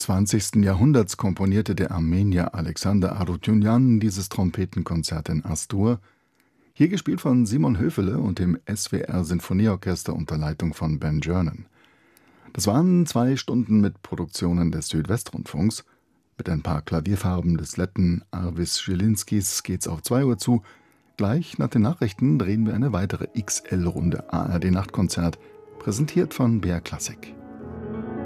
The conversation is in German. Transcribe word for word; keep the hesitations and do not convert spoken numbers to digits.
zwanzigsten Jahrhunderts komponierte der Armenier Alexander Arutyunjan dieses Trompetenkonzert in As-Dur, hier gespielt von Simon Höfele und dem S W R-Sinfonieorchester unter Leitung von Ben Gernon. Das waren zwei Stunden mit Produktionen des Südwestrundfunks. Mit ein paar Klavierfarben des Letten Arvis Zilinskis geht's auf zwei Uhr zu. Gleich nach den Nachrichten drehen wir eine weitere X L-Runde A R D-Nachtkonzert, präsentiert von B R Classic.